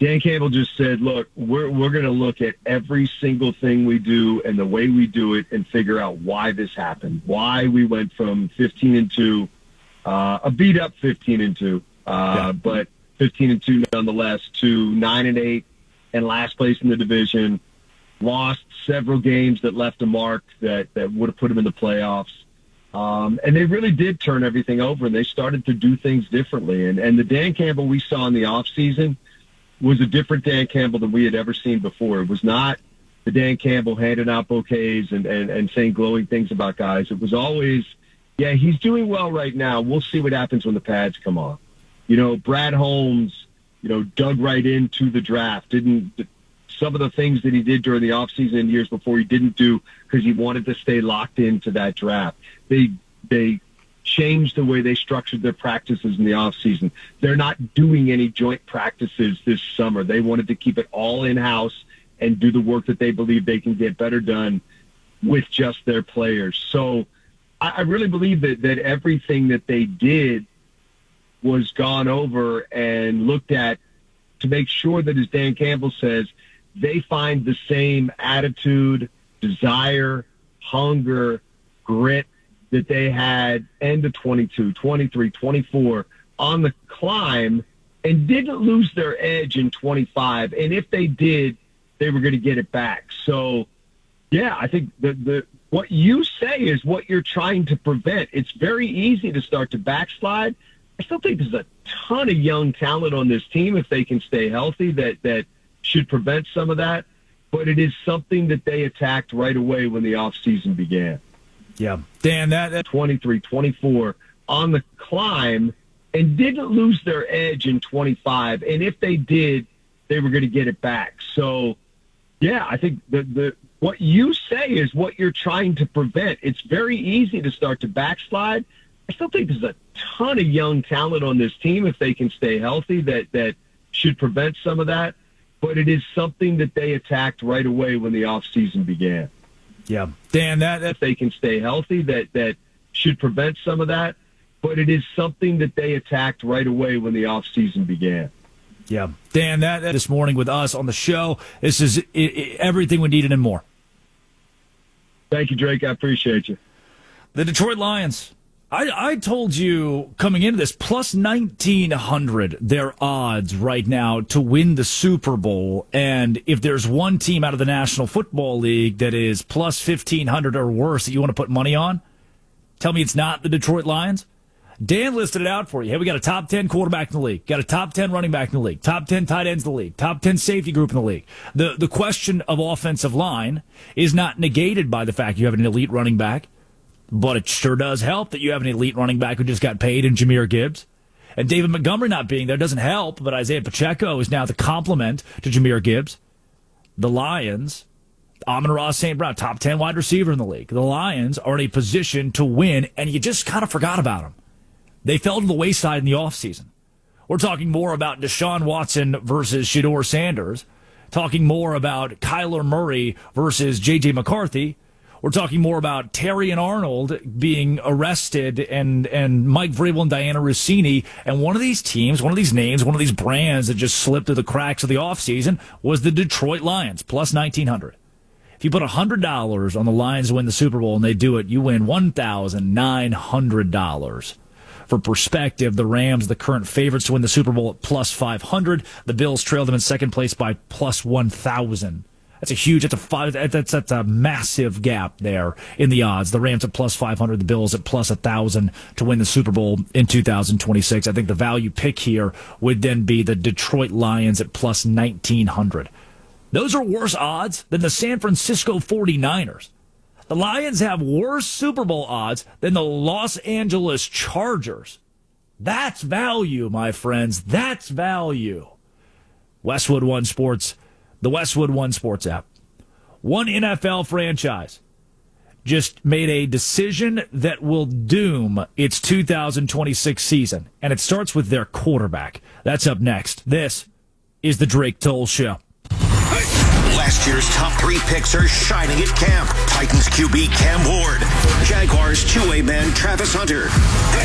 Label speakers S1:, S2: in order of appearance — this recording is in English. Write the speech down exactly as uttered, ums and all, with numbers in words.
S1: Dan Campbell just said, look, we're we're going to look at every single thing we do and the way we do it and figure out why this happened, why we went from fifteen and two, uh, a beat up fifteen and two, uh, yeah. but fifteen and two nonetheless, to nine and eight and last place in the division, lost several games that left a mark that, that would have put them in the playoffs. Um, and they really did turn everything over, and they started to do things differently. And, and the Dan Campbell we saw in the offseason was a different Dan Campbell than we had ever seen before. It was not the Dan Campbell handing out bouquets and, and, and saying glowing things about guys. It was always, yeah, he's doing well right now. We'll see what happens when the pads come on. You know, Brad Holmes, you know, dug right into the draft. Didn't some of the things that he did during the offseason and years before he didn't do because he wanted to stay locked into that draft. They they changed the way they structured their practices in the offseason. They're not doing any joint practices this summer. They wanted to keep it all in-house and do the work that they believe they can get better done with just their players. So I, I really believe that, that everything that they did was gone over and looked at to make sure that, as Dan Campbell says, they find the same attitude, desire, hunger, grit that they had end of twenty-two, twenty-three, twenty-four on the climb and didn't lose their edge in twenty-five. And if they did, they were going to get it back. So, yeah, I think the, the what you say is what you're trying to prevent. It's very easy to start to backslide. I still think there's a ton of young talent on this team, if they can stay healthy, that, that should prevent some of that. But it is something that they attacked right away when the offseason began.
S2: Yeah. Dan, that, that
S1: twenty-three, twenty-four on the climb and didn't lose their edge in twenty-five. And if they did, they were going to get it back. So, yeah, I think the, the what you say is what you're trying to prevent. It's very easy to start to backslide. I still think there's a ton of young talent on this team, if they can stay healthy, that, that should prevent some of that. But it is something that they attacked right away when the offseason began.
S2: Yeah. Dan, that, that
S1: if they can stay healthy, that, that should prevent some of that. But it is something that they attacked right away when the offseason began.
S2: Yeah. Dan, that, that this morning with us on the show, this is it, it, everything we needed and more.
S1: Thank you, Drake. I appreciate you.
S2: The Detroit Lions. I, I told you coming into this, plus nineteen hundred, their odds right now to win the Super Bowl. And if there's one team out of the National Football League that is plus fifteen hundred or worse that you want to put money on, tell me it's not the Detroit Lions. Dan listed it out for you. Hey, we got a top ten quarterback in the league, got a top ten running back in the league, top ten tight ends in the league, top ten safety group in the league. The, the question of offensive line is not negated by the fact you have an elite running back. But it sure does help that you have an elite running back who just got paid in Jahmyr Gibbs. And David Montgomery not being there doesn't help, but Isaiah Pacheco is now the complement to Jahmyr Gibbs. The Lions, Amon-Ra Saint Brown, top ten wide receiver in the league. The Lions are in a position to win, and you just kind of forgot about them. They fell to the wayside in the offseason. We're talking more about Deshaun Watson versus Shedeur Sanders, talking more about Kyler Murray versus J J McCarthy. We're talking more about Terry and Arnold being arrested and, and Mike Vrabel and Diana Rossini. And one of these teams, one of these names, one of these brands that just slipped through the cracks of the offseason was the Detroit Lions, plus nineteen hundred. If you put one hundred dollars on the Lions to win the Super Bowl and they do it, you win one thousand nine hundred dollars. For perspective, the Rams, the current favorites to win the Super Bowl at plus five hundred. The Bills trail them in second place by plus one thousand. That's a huge, that's a, five, that's, that's a massive gap there in the odds. The Rams at plus five hundred, the Bills at plus one thousand to win the Super Bowl in two thousand twenty-six. I think the value pick here would then be the Detroit Lions at plus nineteen hundred. Those are worse odds than the San Francisco forty-niners. The Lions have worse Super Bowl odds than the Los Angeles Chargers. That's value, my friends. That's value. Westwood One Sports. The Westwood One Sports app. One N F L franchise just made a decision that will doom its two thousand twenty-six season, and it starts with their quarterback. That's up next. This is the Drake Toll Show.
S3: Last year's top three picks are shining at camp. Titans Q B Cam Ward, Jaguars two-way man Travis Hunter.